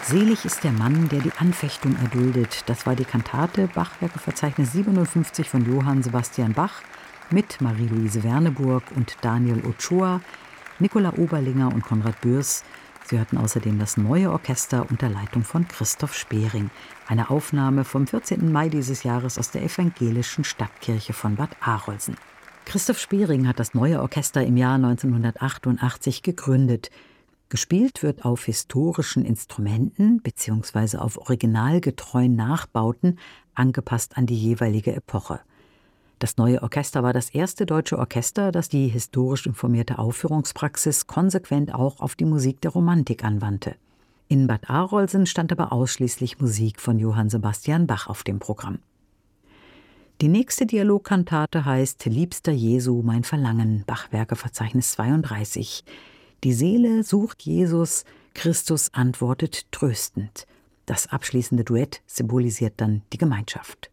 Selig ist der Mann, der die Anfechtung erduldet. Das war die Kantate Bachwerkeverzeichnis 57 von Johann Sebastian Bach mit Marie-Louise Werneburg und Daniel Ochoa, Nicola Oberlinger und Konrad Bürs. Sie hörten außerdem das Neue Orchester unter Leitung von Christoph Spering. Eine Aufnahme vom 14. Mai dieses Jahres aus der evangelischen Stadtkirche von Bad Arolsen. Christoph Spering hat das Neue Orchester im Jahr 1988 gegründet. Gespielt wird auf historischen Instrumenten bzw. auf originalgetreuen Nachbauten, angepasst an die jeweilige Epoche. Das Neue Orchester war das erste deutsche Orchester, das die historisch informierte Aufführungspraxis konsequent auch auf die Musik der Romantik anwandte. In Bad Arolsen stand aber ausschließlich Musik von Johann Sebastian Bach auf dem Programm. Die nächste Dialogkantate heißt »Liebster Jesu, mein Verlangen«, Bachwerkeverzeichnis 32. Die Seele sucht Jesus, Christus antwortet tröstend. Das abschließende Duett symbolisiert dann die Gemeinschaft.